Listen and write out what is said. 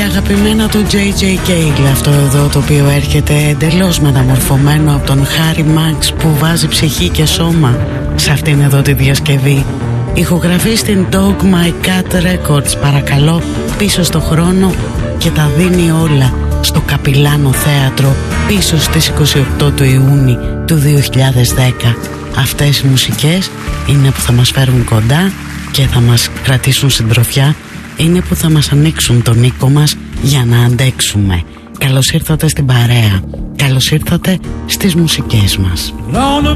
αγαπημένα του J.J. Cale, αυτό εδώ το οποίο έρχεται εντελώς μεταμορφωμένο από τον Harry Max που βάζει ψυχή και σώμα σε αυτήν εδώ τη διασκευή. Ηχογραφεί στην Dog My Cat Records, παρακαλώ, πίσω στο χρόνο, και τα δίνει όλα στο Καπιλάνο Θέατρο πίσω στις 28 του Ιούνιου του 2010. Αυτές οι μουσικές είναι που θα μας φέρουν κοντά και θα μας κρατήσουν συντροφιά, είναι που θα μας ανοίξουν τον οίκο μας για να αντέξουμε. Καλώς ήρθατε στην παρέα, καλώς ήρθατε στις μουσικές μας.